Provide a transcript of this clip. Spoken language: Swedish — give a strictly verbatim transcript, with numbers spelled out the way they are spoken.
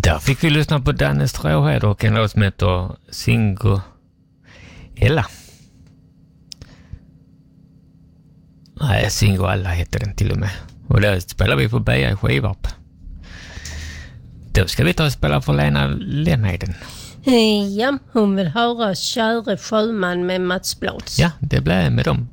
Där fick vi lyssna på Danne Stråhed och en låt som heter Singo Ella. Nej, Singo Alla heter den till och med. Och där spelar vi på B A i Skivarp. Då ska vi ta och spela för Lena Lemheden. Ja, hon vill höra Käre sjöman med Mats Blås. Ja, det blir med dem.